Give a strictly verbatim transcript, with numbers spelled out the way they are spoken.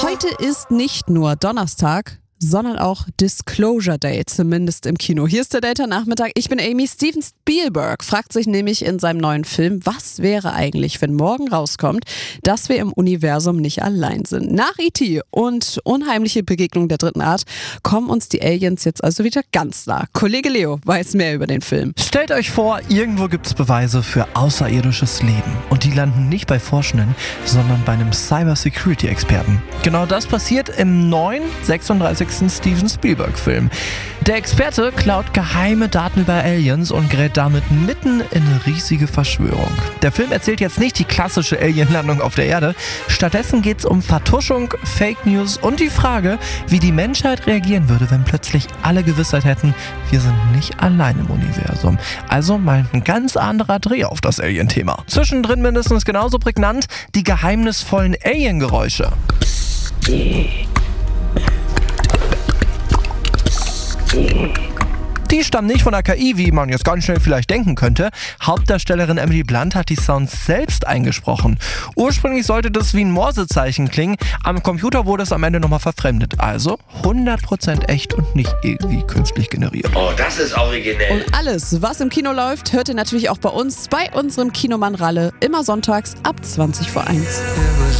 Heute ist nicht nur Donnerstag, sondern auch Disclosure Day, zumindest im Kino. Hier ist der Data-Nachmittag. Ich bin Amy. Steven Spielberg fragt sich nämlich in seinem neuen Film, was wäre eigentlich, wenn morgen rauskommt, dass wir im Universum nicht allein sind. Nach E T und unheimliche Begegnung der dritten Art kommen uns die Aliens jetzt also wieder ganz nah. Kollege Leo weiß mehr über den Film. Stellt euch vor, irgendwo gibt es Beweise für außerirdisches Leben. Und die landen nicht bei Forschenden, sondern bei einem Cyber-Security-Experten. Genau das passiert im neuen sechsunddreißigsten Steven Spielberg-Film. Der Experte klaut geheime Daten über Aliens und gerät damit mitten in eine riesige Verschwörung. Der Film erzählt jetzt nicht die klassische Alien-Landung auf der Erde. Stattdessen geht es um Vertuschung, Fake News und die Frage, wie die Menschheit reagieren würde, wenn plötzlich alle Gewissheit hätten, wir sind nicht allein im Universum. Also mal ein ganz anderer Dreh auf das Alien-Thema. Zwischendrin mindestens genauso prägnant die geheimnisvollen Alien-Geräusche. Die stammen nicht von der K I, wie man jetzt ganz schnell vielleicht denken könnte. Hauptdarstellerin Emily Blunt hat die Sounds selbst eingesprochen. Ursprünglich sollte das wie ein Morsezeichen klingen, am Computer wurde es am Ende nochmal verfremdet. Also hundert Prozent echt und nicht irgendwie künstlich generiert. Oh, das ist originell. Und alles, was im Kino läuft, hört ihr natürlich auch bei uns, bei unserem Kinomann Ralle, immer sonntags ab zwanzig vor eins.